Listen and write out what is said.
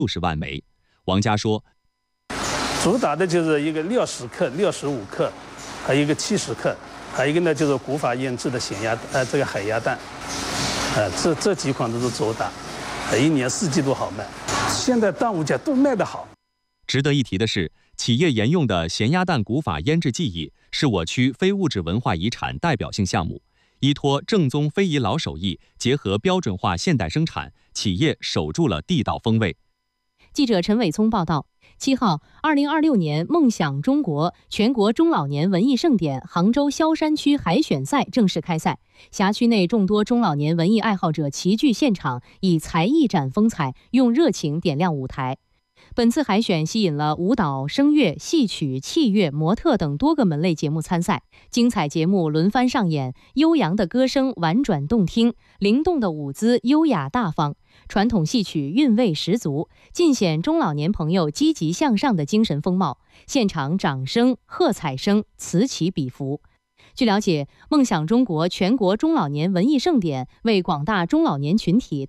60万枚。王佳说， 主打的就是一个60克、65克，还有一个70克，还有一个呢就是古法腌制的这个海鸭蛋，这几款都是主打，一年4季都好卖。现在端午节都卖得好。 值得一提的是，企业沿用的咸鸭蛋古法腌制技艺是我区非物质文化遗产代表性项目，依托正宗非遗老手艺，结合标准化现代生产，企业守住了地道风味。 记者陈伟聪报道，7号，2026年梦想中国全国中老年文艺盛典杭州萧山区海选赛正式开赛，辖区内众多中老年文艺爱好者齐聚现场，以才艺展风采，用热情点亮舞台。本次海选吸引了舞蹈、声乐、戏曲、器乐、模特等多个门类节目参赛，精彩节目轮番上演，悠扬的歌声婉转动听，灵动的舞姿优雅大方，传统戏曲韵味十足，尽显中老年朋友积极向上的精神风貌。现场掌声、喝彩声此起彼伏。据了解，梦想中国全国中老年文艺盛典为广大中老年群体